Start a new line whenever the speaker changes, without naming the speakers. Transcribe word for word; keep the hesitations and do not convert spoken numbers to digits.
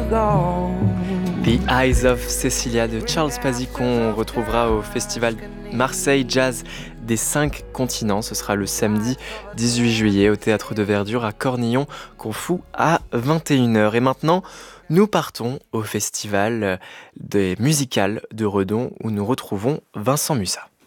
The Eyes of Cecilia de Charles Pazzi qu'on retrouvera au festival Marseille Jazz des cinq continents. Ce sera le samedi dix-huit juillet au Théâtre de Verdure à Cornillon, Corfou à vingt et une heures. Et maintenant, nous partons au festival des musicales de Redon où nous retrouvons Vincent Musat.